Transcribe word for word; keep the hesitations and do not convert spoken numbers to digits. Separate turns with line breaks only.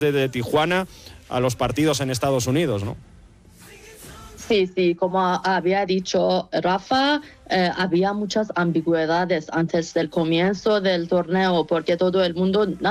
de, de Tijuana a los partidos en Estados Unidos, ¿no?
Sí, sí, como había dicho Rafa, eh, había muchas ambigüedades antes del comienzo del torneo, porque todo el mundo